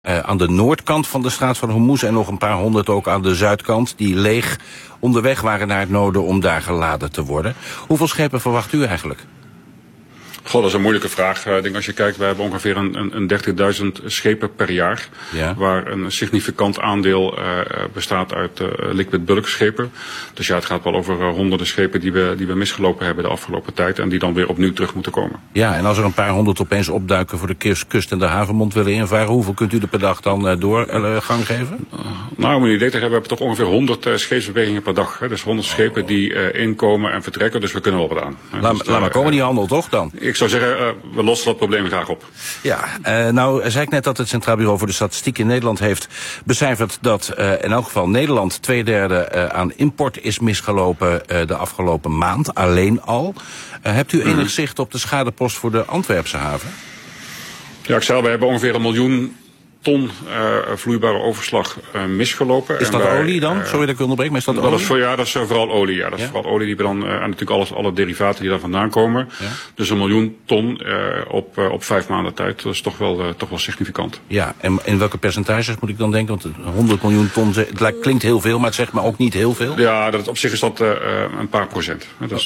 aan de noordkant van de straat van Hormuz en nog een paar honderd ook aan de zuidkant, die leeg onderweg waren naar het noorden om daar geladen te worden. Hoeveel schepen verwacht u eigenlijk? Goh, dat is een moeilijke vraag. Ik denk als je kijkt, we hebben ongeveer een 30.000 schepen per jaar. Ja. Waar een significant aandeel bestaat uit liquid bulk schepen. Dus ja, het gaat wel over honderden schepen die we misgelopen hebben de afgelopen tijd. En die dan weer opnieuw terug moeten komen. Ja, en als er een paar honderd opeens opduiken voor de kust en de havenmond willen invaren, hoeveel kunt u er per dag dan doorgang geven? Nou, om een idee te hebben, we hebben toch ongeveer 100 scheepsbewegingen per dag. Hè? Dus 100 schepen die inkomen en vertrekken. Dus we kunnen wel wat aan. Laat maar komen die handel toch dan? Ik zou zeggen, we lossen dat probleem graag op. Ja, nou zei ik net dat het Centraal Bureau voor de Statistiek in Nederland heeft becijferd dat in elk geval Nederland 2/3 aan import is misgelopen de afgelopen maand, alleen al. Hebt u enig zicht op de schadepost voor de Antwerpse haven? Ja, ik zei, we hebben ongeveer 1 miljoen ton vloeibare overslag misgelopen. Is dat olie dan? Sorry dat ik onderbreek, maar is dat olie? Dat is vooral olie. Ja, dat is vooral olie die we dan, en natuurlijk alle derivaten die daar vandaan komen. Ja? Dus 1 miljoen ton op 5 maanden tijd, dat is toch wel significant. Ja, en in welke percentages moet ik dan denken? Want 100 miljoen ton, het klinkt heel veel, maar het zegt maar ook niet heel veel. Ja, op zich is dat een paar procent. Dus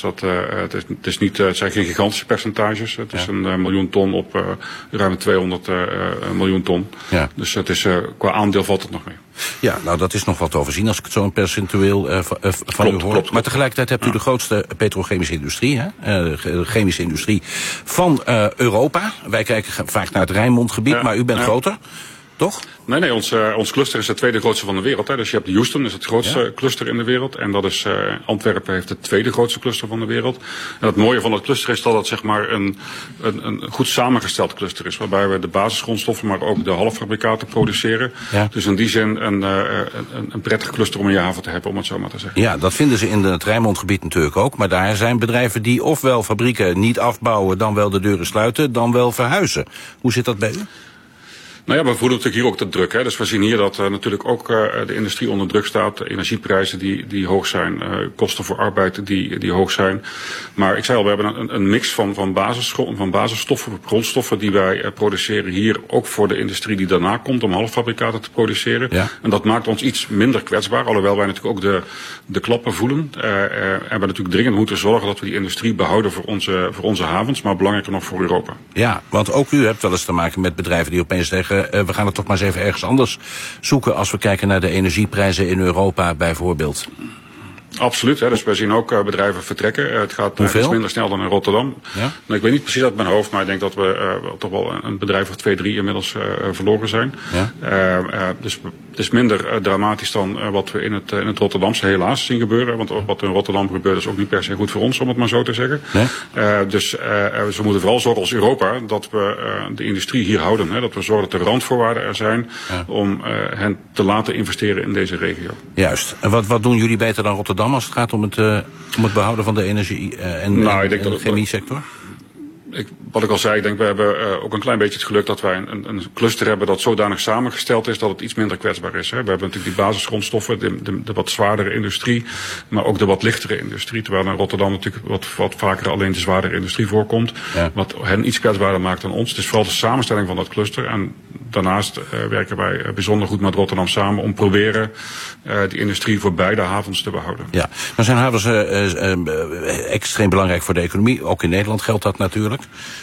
het zijn geen gigantische percentages. Het is 1 miljoen ton op ruim 200 miljoen ton. Ja. Dus het is, qua aandeel valt het nog mee. Ja, nou dat is nog wat te overzien als ik het zo een percentueel van u hoor. Klopt. Maar tegelijkertijd hebt u de grootste petrochemische industrie, de chemische industrie van Europa. Wij kijken vaak naar het Rijnmondgebied, maar u bent groter, toch? Nee, ons cluster is het tweede grootste van de wereld. Hè. Dus je hebt Houston, dat is het grootste cluster in de wereld. En dat is Antwerpen heeft het tweede grootste cluster van de wereld. En het mooie van het cluster is dat het zeg maar een goed samengesteld cluster is. Waarbij we de basisgrondstoffen, maar ook de halffabrikaten produceren. Ja. Dus in die zin een prettig cluster om in je haven te hebben, om het zo maar te zeggen. Ja, dat vinden ze in het Rijnmondgebied natuurlijk ook. Maar daar zijn bedrijven die ofwel fabrieken niet afbouwen, dan wel de deuren sluiten, dan wel verhuizen. Hoe zit dat bij u? Nou ja, we voelen natuurlijk hier ook de druk. Hè. Dus we zien hier dat natuurlijk ook de industrie onder druk staat. Energieprijzen die hoog zijn. Kosten voor arbeid die hoog zijn. Maar ik zei al, we hebben een mix van basisstoffen, grondstoffen die wij produceren hier. Ook voor de industrie die daarna komt om halffabrikaten te produceren. Ja. En dat maakt ons iets minder kwetsbaar. Alhoewel wij natuurlijk ook de klappen voelen. En we natuurlijk dringend moeten zorgen dat we die industrie behouden voor onze havens. Maar belangrijker nog voor Europa. Ja, want ook u hebt wel eens te maken met bedrijven die opeens zeggen, we gaan het toch maar eens even ergens anders zoeken als we kijken naar de energieprijzen in Europa bijvoorbeeld. Absoluut, hè. Dus wij zien ook bedrijven vertrekken. Het gaat iets minder snel dan in Rotterdam. Ja? Nou, ik weet niet precies uit mijn hoofd, maar ik denk dat we toch wel een bedrijf of 2, 3 inmiddels verloren zijn. Ja? Dus het is minder dramatisch dan wat we in het Rotterdamse helaas zien gebeuren. Want wat in Rotterdam gebeurt is ook niet per se goed voor ons, om het maar zo te zeggen. Nee? Dus we moeten vooral zorgen als Europa dat we de industrie hier houden. Hè? Dat we zorgen dat de randvoorwaarden er zijn om hen te laten investeren in deze regio. Juist. En wat doen jullie beter dan Rotterdam als het gaat om het behouden van de energie en de chemie sector? Wat ik al zei, ik denk we hebben ook een klein beetje het geluk dat wij een cluster hebben dat zodanig samengesteld is dat het iets minder kwetsbaar is. Hè. We hebben natuurlijk die basisgrondstoffen, de wat zwaardere industrie, maar ook de wat lichtere industrie. Terwijl in Rotterdam natuurlijk wat vaker alleen de zwaardere industrie voorkomt. Ja. Wat hen iets kwetsbaarder maakt dan ons. Het is vooral de samenstelling van dat cluster. En daarnaast werken wij bijzonder goed met Rotterdam samen om proberen die industrie voor beide havens te behouden. Ja, dan zijn havens extreem belangrijk voor de economie. Ook in Nederland geldt dat natuurlijk.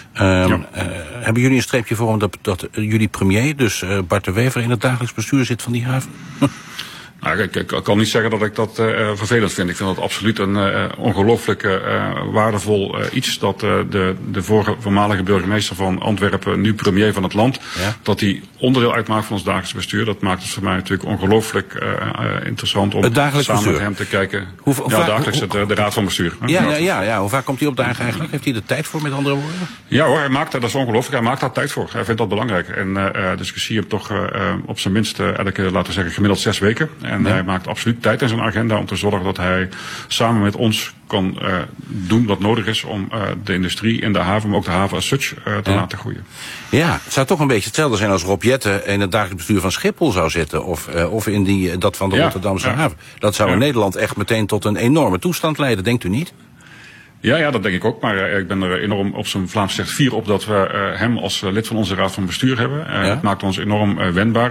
Hebben jullie een streepje voor dat jullie premier, dus Bart de Wever, in het dagelijks bestuur zit van die haven? Nou, ik kan niet zeggen dat ik dat vervelend vind. Ik vind dat absoluut een ongelooflijk waardevol iets dat de voormalige burgemeester van Antwerpen, nu premier van het land, dat die onderdeel uitmaakt van ons dagelijks bestuur. Dat maakt het voor mij natuurlijk ongelooflijk interessant om samen met hem te kijken. Dagelijks de raad van bestuur. Ja. Hoe vaak komt hij opdagen eigenlijk? Heeft hij er tijd voor, met andere woorden? Ja hoor, dat is ongelooflijk. Hij maakt daar tijd voor. Hij vindt dat belangrijk. En dus ik zie hem toch op zijn minst elke, laten we zeggen, gemiddeld 6 weken. En hij maakt absoluut tijd in zijn agenda om te zorgen dat hij samen met ons kan doen wat nodig is om de industrie in de haven, maar ook de haven als such te laten groeien. Ja, het zou toch een beetje hetzelfde zijn als Rob Jetten in het dagelijks bestuur van Schiphol zou zitten. Of in dat van de Rotterdamse haven. Dat zou in Nederland echt meteen tot een enorme toestand leiden, denkt u niet? Ja, dat denk ik ook. Maar ik ben er enorm op zijn Vlaams gezegd fier op dat we hem als lid van onze raad van bestuur hebben. Het maakt ons enorm wendbaar.